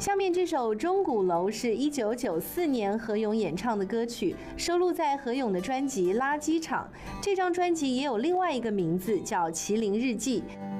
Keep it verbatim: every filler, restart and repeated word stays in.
下面这首《钟鼓楼》是一九九四年何勇演唱的歌曲，收录在何勇的专辑《垃圾场》。这张专辑也有另外一个名字，叫《麒麟日记》。